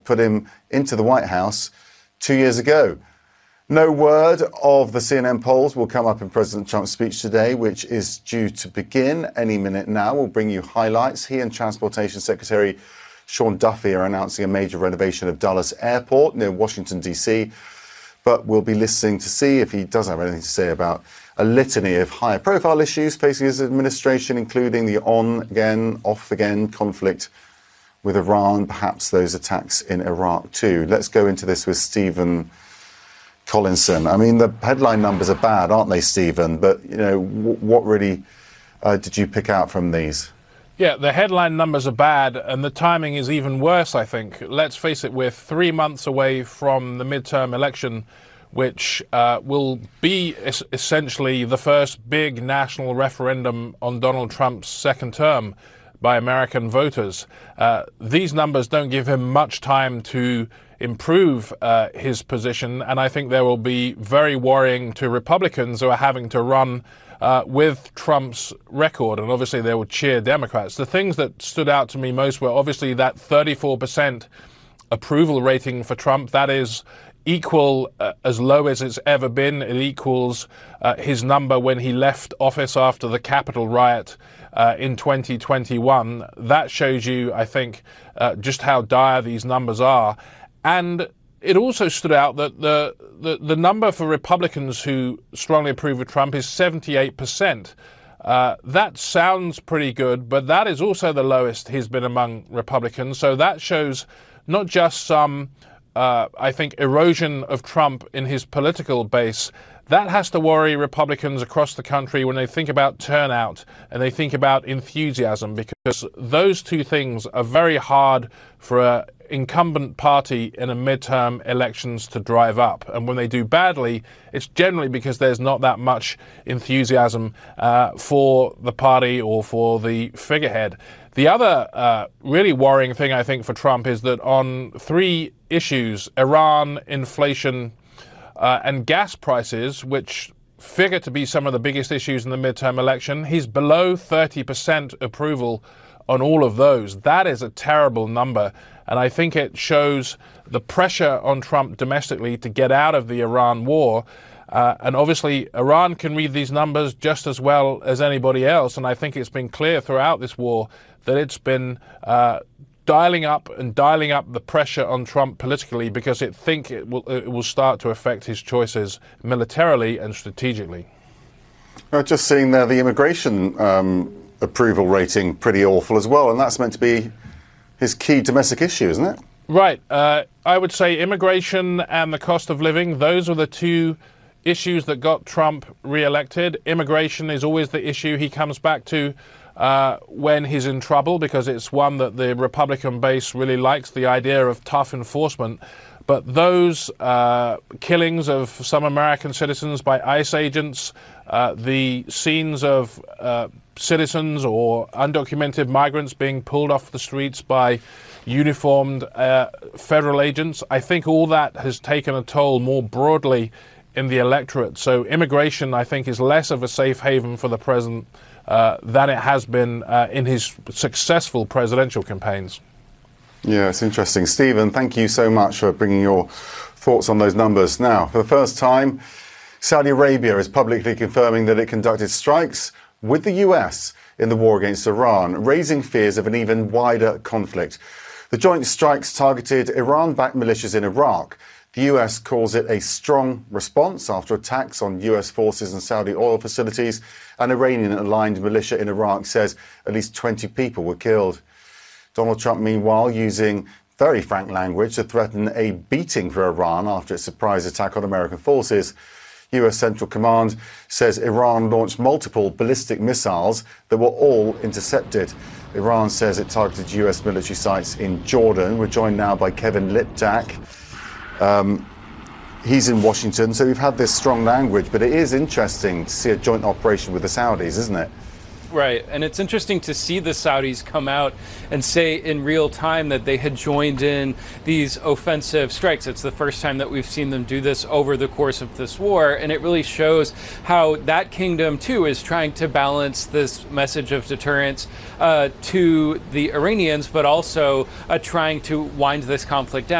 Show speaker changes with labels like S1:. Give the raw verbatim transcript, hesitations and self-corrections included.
S1: put him into the White House two years ago. No word of the C N N polls will come up in President Trump's speech today, which is due to begin any minute now. We'll bring you highlights. He and Transportation Secretary Sean Duffy are announcing a major renovation of Dulles Airport near Washington, D C, but we'll be listening to see if he does have anything to say about a litany of higher profile issues facing his administration, including the on-again, off-again conflict with Iran, perhaps those attacks in Iraq too. Let's go into this with Stephen Collinson. I mean, the headline numbers are bad, aren't they, Stephen? But, you know, w- what really uh, did you pick out from these?
S2: Yeah, the headline numbers are bad, and the timing is even worse, I think. Let's face it, we're three months away from the midterm election, which uh, will be es- essentially the first big national referendum on Donald Trump's second term by American voters. Uh, these numbers don't give him much time to improve uh, his position, and I think they will be very worrying to Republicans who are having to run uh, with Trump's record, and obviously they will cheer Democrats. The things that stood out to me most were obviously that thirty-four percent approval rating for Trump. That is equal uh, as low as it's ever been. It equals uh, his number when he left office after the Capitol riot uh, in twenty twenty-one. That shows you, I think, uh, just how dire these numbers are. And it also stood out that the, the, the number for Republicans who strongly approve of Trump is seventy-eight percent. Uh, that sounds pretty good, but that is also the lowest he's been among Republicans. So that shows not just some, uh, I think, erosion of Trump in his political base. That has to worry Republicans across the country when they think about turnout and they think about enthusiasm, because those two things are very hard for a incumbent party in a midterm elections to drive up. And when they do badly, it's generally because there's not that much enthusiasm uh, for the party or for the figurehead. The other uh, really worrying thing, I think, for Trump is that on three issues, Iran, inflation, uh, and gas prices, which figure to be some of the biggest issues in the midterm election, he's below thirty percent approval on all of those. That is a terrible number. And I think it shows the pressure on Trump domestically to get out of the Iran war. Uh, and obviously, Iran can read these numbers just as well as anybody else. And I think it's been clear throughout this war that it's been uh, dialing up and dialing up the pressure on Trump politically, because it think it will, it will start to affect his choices militarily and strategically.
S1: Uh, just seeing there the immigration um, approval rating pretty awful as well. And that's meant to be his key domestic issue, isn't it?
S2: Right. Uh, I would say immigration and the cost of living, those are the two issues that got Trump re-elected. Immigration is always the issue he comes back to uh, when he's in trouble, because it's one that the Republican base really likes, the idea of tough enforcement. But those uh, killings of some American citizens by ICE agents, uh, the scenes of uh, citizens or undocumented migrants being pulled off the streets by uniformed uh, federal agents, I think all that has taken a toll more broadly in the electorate. So immigration, I think, is less of a safe haven for the president uh, than it has been uh, in his successful presidential campaigns.
S1: Yeah, it's interesting. Stephen, thank you so much for bringing your thoughts on those numbers. Now, for the first time, Saudi Arabia is publicly confirming that it conducted strikes with the U S in the war against Iran, raising fears of an even wider conflict. The joint strikes targeted Iran-backed militias in Iraq. The U S calls it a strong response after attacks on U S forces and Saudi oil facilities. An Iranian-aligned militia in Iraq says at least twenty people were killed. Donald Trump, meanwhile, using very frank language to threaten a beating for Iran after its surprise attack on American forces. U S Central Command says Iran launched multiple ballistic missiles that were all intercepted. Iran says it targeted U S military sites in Jordan. We're joined now by Kevin Liptak. Um, he's in Washington, so we've had this strong language, but it is interesting to see a joint operation with the Saudis, isn't it?
S3: Right, and it's interesting to see the Saudis come out and say in real time that they had joined in these offensive strikes. It's the first time that we've seen them do this over the course of this war, and it really shows how that kingdom, too, is trying to balance this message of deterrence uh, to the Iranians, but also uh, trying to wind this conflict down.